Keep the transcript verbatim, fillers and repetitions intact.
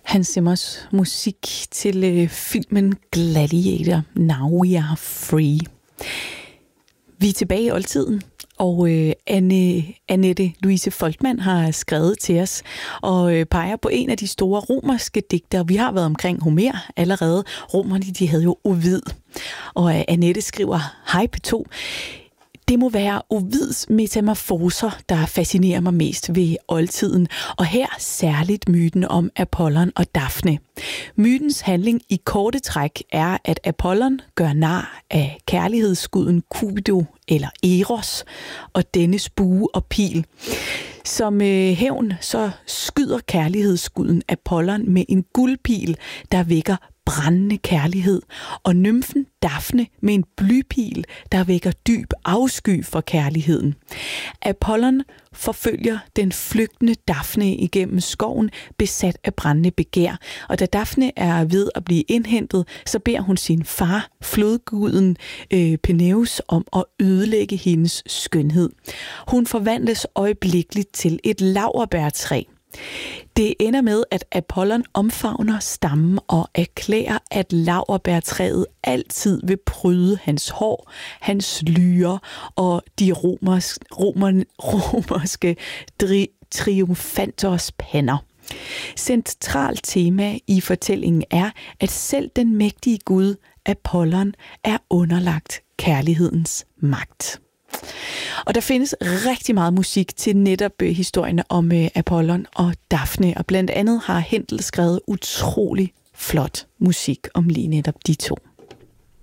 Hans Zimmers musik til øh, filmen Gladiator. Now we are free. Vi er tilbage i oldtiden, og øh, Anne, Annette Louise Foltmann har skrevet til os og øh, peger på en af de store romerske digtere. Vi har været omkring Homer allerede. Romerne, de havde jo Ovid. Og øh, Annette skriver, hej P to. Det må være Ovids metamorfoser, der fascinerer mig mest ved oldtiden, og her særligt myten om Apollon og Daphne. Mytens handling i korte træk er, at Apollon gør nar af kærlighedsguden Cupido eller Eros og dennes bue og pil. Som øh, hævn så skyder kærlighedsguden Apollon med en guldpil, der vækker brændende kærlighed, og nymfen Daphne med en blypil, der vækker dyb afsky for kærligheden. Apollon forfølger den flygtende Daphne igennem skoven, besat af brændende begær, og da Daphne er ved at blive indhentet, så beder hun sin far, flodguden øh, Peneus, om at ødelægge hendes skønhed. Hun forvandles øjeblikkeligt til et laurbærtræ. Det ender med, at Apollon omfavner stammen og erklærer, at laurbærtræet altid vil pryde hans hår, hans lyre og de romers, romer, romerske dri, triumfanters pander. Centralt tema i fortællingen er, at selv den mægtige gud Apollon er underlagt kærlighedens magt. Og der findes rigtig meget musik til netop øh, historien om øh, Apollon og Daphne, og blandt andet har Händel skrevet utrolig flot musik om lige netop de to.